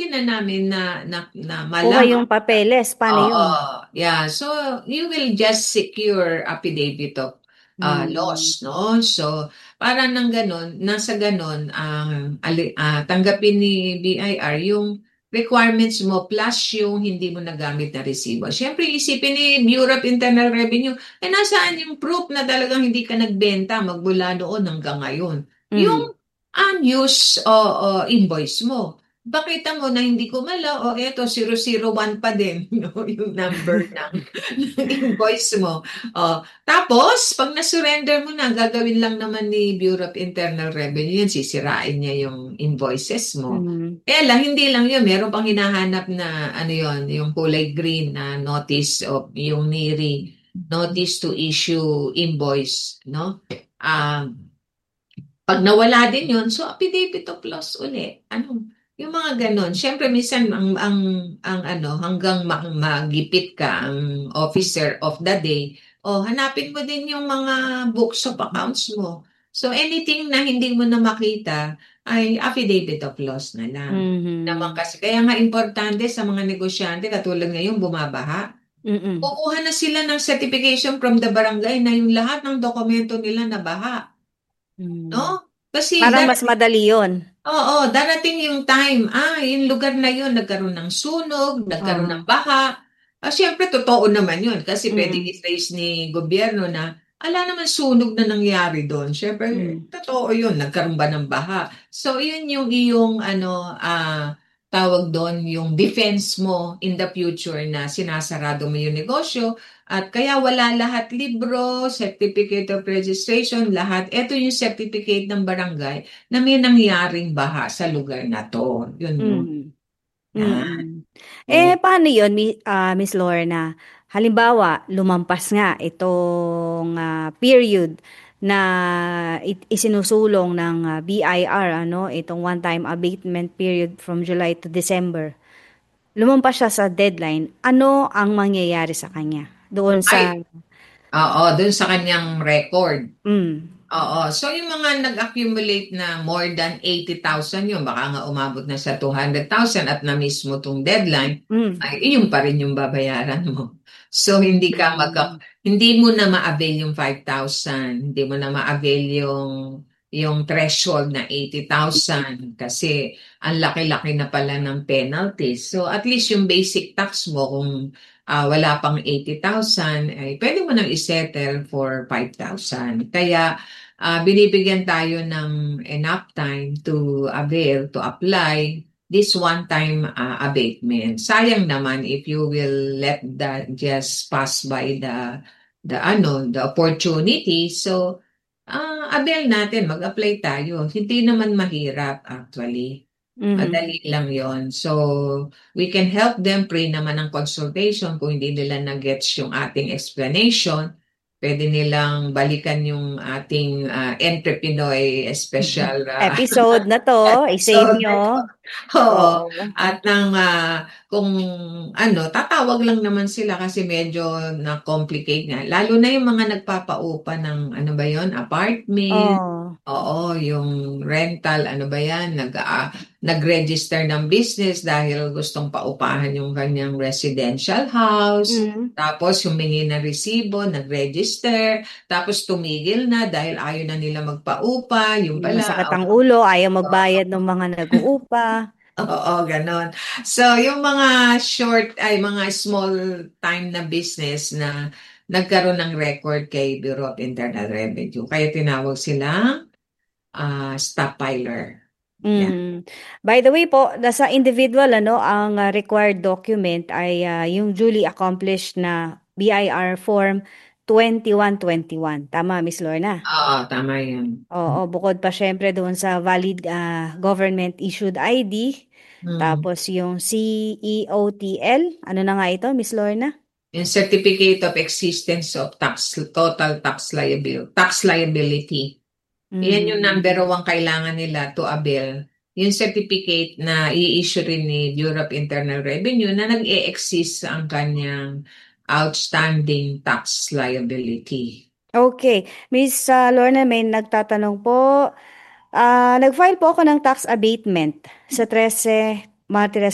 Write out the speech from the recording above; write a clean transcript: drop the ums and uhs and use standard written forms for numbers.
hindi na namin na Kuha malaman. yung papeles, paano Oo, yun? yeah. So, you will just secure affidavit of Hmm. loss, no? So, para nang ganun, nasa ganun, tanggapin ni BIR yung requirements mo plus yung hindi mo nagamit na resibo. Siyempre, isipin ni Bureau of Internal Revenue, nasaan yung proof na talagang hindi ka nagbenta magmula noon hanggang ngayon? Mm. Yung unused invoice mo. Pakita mo na hindi ko mala, o eto, 001 pa din, no, yung number ng invoice mo. Tapos, pag na-surrender mo na, gagawin lang naman ni Bureau of Internal Revenue yun, sisirain niya yung invoices mo. Mm. Kaya lang, hindi lang yun, meron pang hinahanap na, ano yun, yung kulay green na notice of yung NIRI, Notice to Issue Invoice, no? Pag nawala din yun, so affidavit of loss uli. Ano, yung mga ganon. Siyempre, minsan ang ano, hanggang magipit ka, ang officer of the day, hanapin mo din yung mga books of accounts mo. So, anything na hindi mo na makita, ay affidavit of loss na lang. Naman Mhm. kasi, kaya nga importante sa mga negosyante, katulad ngayon, bumabaha. Mm. Kukuha na sila ng certification from the barangay na yung lahat ng dokumento nila nabaha. Mm. No? Kasi Parang mas madali yun. darating yung time, yung lugar na yun, nagkaroon ng sunog, nagkaroon ng Oo. baha. Siyempre, totoo naman yun kasi pwedeng Mm. i-trace ni gobyerno na ala naman sunog na nangyari doon. Siyempre, Mm. totoo yun, nagkaroon ba ng baha. So, yun yung iyong tawag doon, yung defense mo in the future na sinasarado mo yung negosyo. At kaya wala lahat libro, certificate of registration, lahat. Ito yung certificate ng barangay na may nangyaring baha sa lugar na to. Yun mo. Mm. Yan. Mm. Eh, Paano yun, Miss Lorna? Halimbawa, lumampas nga itong period na isinusulong ng BIR, ano, itong one-time abatement period from July to December. Lumampas siya sa deadline. Ano ang mangyayari sa kanya? Doon sa... ay, oo, dun sa kanyang record. Mm. Oo. So, yung mga nag-accumulate na more than 80,000 yun, baka nga umabot na sa 200,000 at na mismo tong deadline, Mm. ay iyon pa rin yung babayaran mo. So, Mm. hindi mo na ma-avail yung 5,000, hindi mo na ma-avail yung threshold na 80,000 kasi ang laki-laki na pala ng penalties. So, at least yung basic tax mo kung wala pang 80,000, ay pwede mo nang isettle for 5,000. Kaya, binibigyan tayo ng enough time to avail, to apply this one-time abatement. Sayang naman if you will let that just pass by the opportunity. So, avail natin, mag-apply tayo. Hindi naman mahirap actually. Mhm. Madali lang yon. So, we can help them free naman ng consultation kung hindi nila na-gets yung ating explanation. Pwede nilang balikan yung ating entrepreneur special Episode na 'to, i-save episode. nyo. Oo. Oo. At kung tatawag lang naman sila kasi medyo na-complicate nga. Lalo na yung mga nagpapaupa ng ano ba yon, apartment. Oo. Oo, yung rental, ano ba yan, nag-register ng business dahil gustong paupahan yung kanyang residential house. Mm. Tapos humingi ng resibo, nag-register, tapos tumigil na dahil ayaw na nila magpaupa, yung Yung pala. masakit ang ulo, ayaw magbayad ng mga nag-uupa. Oo, ganon. So, yung mga mga small time na business na nagkaroon ng record kay Bureau of Internal Revenue. Kaya tinawag silang stockpiler. Yeah. Mhm. By the way po, sa individual ano, ang required document ay yung duly accomplished na BIR Form 2121. Tama, Miss Lorna? Oo, tama yan. Oo, bukod pa syempre doon sa valid government issued ID, Hmm. tapos yung CEOTL, ano na nga ito, Miss Lorna? Yung Certificate of Existence of Total Tax Liability. Yan yung number Mhm. one kailangan nila to avail. Yung certificate na i-issue rin ni Bureau of Internal Revenue na nag-e-exist ang kanyang outstanding tax liability. Okay. Miss Lorna, may nagtatanong po. Nag-file po ako ng tax abatement sa 13 Martires